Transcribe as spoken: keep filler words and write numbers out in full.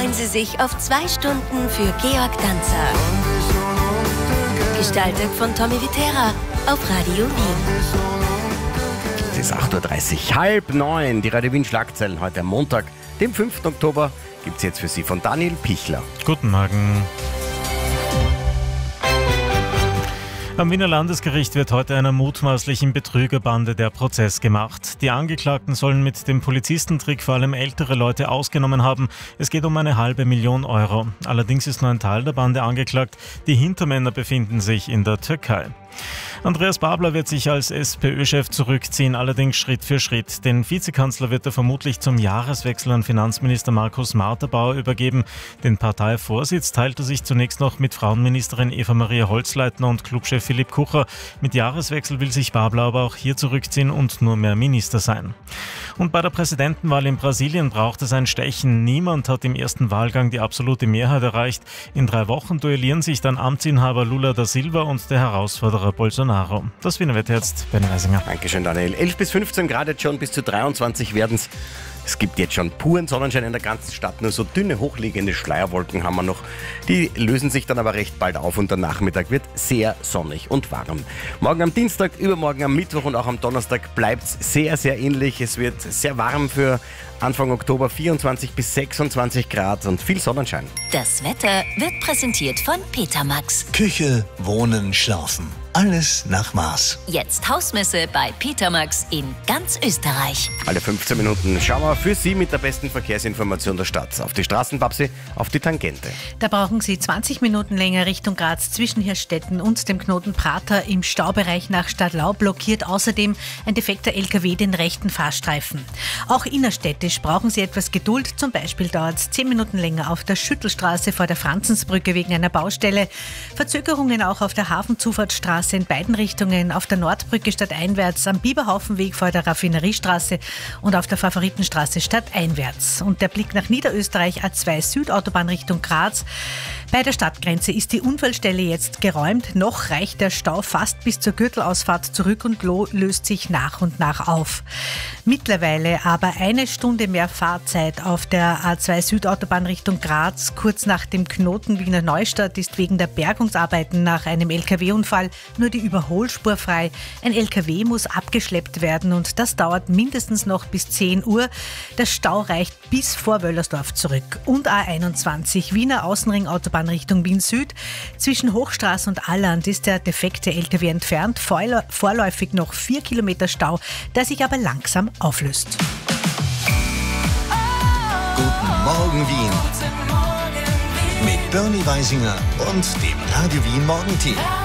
freuen Sie sich auf zwei Stunden für Georg Danzer. Gestaltet von Tommy Viterra auf Radio Wien. Es ist acht Uhr dreißig, halb neun. Die Radio Wien Schlagzeilen heute am Montag, dem fünften Oktober, gibt es jetzt für Sie von Daniel Pichler. Guten Morgen. Am Wiener Landesgericht wird heute einer mutmaßlichen Betrügerbande der Prozess gemacht. Die Angeklagten sollen mit dem Polizistentrick vor allem ältere Leute ausgenommen haben. Es geht um eine halbe Million Euro. Allerdings ist nur ein Teil der Bande angeklagt. Die Hintermänner befinden sich in der Türkei. Andreas Babler wird sich als SPÖ-Chef zurückziehen, allerdings Schritt für Schritt. Den Vizekanzler wird er vermutlich zum Jahreswechsel an Finanzminister Markus Marterbauer übergeben. Den Parteivorsitz teilt er sich zunächst noch mit Frauenministerin Eva-Maria Holzleitner und Clubchef Philipp Kucher. Mit Jahreswechsel will sich Babler aber auch hier zurückziehen und nur mehr Minister sein. Und bei der Präsidentenwahl in Brasilien braucht es ein Stechen. Niemand hat im ersten Wahlgang die absolute Mehrheit erreicht. In drei Wochen duellieren sich dann Amtsinhaber Lula da Silva und der Herausforderer Bolsonaro. Das Wiener Wetter jetzt, Benny Reisinger. Dankeschön, Daniel. elf bis fünfzehn Grad jetzt schon, bis zu dreiundzwanzig werden es. Es gibt jetzt schon puren Sonnenschein in der ganzen Stadt, nur so dünne, hochliegende Schleierwolken haben wir noch. Die lösen sich dann aber recht bald auf und der Nachmittag wird sehr sonnig und warm. Morgen am Dienstag, übermorgen am Mittwoch und auch am Donnerstag bleibt es sehr, sehr ähnlich. Es wird sehr warm für Anfang Oktober, vierundzwanzig bis sechsundzwanzig Grad und viel Sonnenschein. Das Wetter wird präsentiert von Petermax. Küche, Wohnen, Schlafen. Alles nach Maß. Jetzt Hausmesse bei Petermax in ganz Österreich. Alle fünfzehn Minuten schauen wir für Sie mit der besten Verkehrsinformation der Stadt. Auf die Straßen, Babsi, auf die Tangente. Da brauchen Sie zwanzig Minuten länger Richtung Graz zwischen Hirstetten und dem Knoten Prater. Im Staubereich nach Stadlau blockiert außerdem ein defekter L K W den rechten Fahrstreifen. Auch innerstädtisch brauchen Sie etwas Geduld. Zum Beispiel dauert es zehn Minuten länger auf der Schüttelstraße vor der Franzensbrücke wegen einer Baustelle. Verzögerungen auch auf der Hafenzufahrtsstraße in beiden Richtungen, auf der Nordbrücke stadteinwärts, am Biberhaufenweg vor der Raffineriestraße und auf der Favoritenstraße stadteinwärts. Und der Blick nach Niederösterreich, A zwei Südautobahn Richtung Graz. Bei der Stadtgrenze ist die Unfallstelle jetzt geräumt. Noch reicht der Stau fast bis zur Gürtelausfahrt zurück und löst sich nach und nach auf. Mittlerweile aber eine Stunde mehr Fahrzeit auf der A zwei Südautobahn Richtung Graz. Kurz nach dem Knoten Wiener Neustadt ist wegen der Bergungsarbeiten nach einem L K W-Unfall nur die Überholspur frei. Ein L K W muss abgeschleppt werden und das dauert mindestens noch bis zehn Uhr. Der Stau reicht bis vor Wöllersdorf zurück. Und A einundzwanzig Wiener Außenringautobahn Richtung Wien Süd. Zwischen Hochstraße und Alland ist der defekte L K W entfernt. Vorläufig noch vier Kilometer Stau, der sich aber langsam auflöst. Guten Morgen Wien. Mit Bernie Weisinger und dem Radio Wien Morgenteam.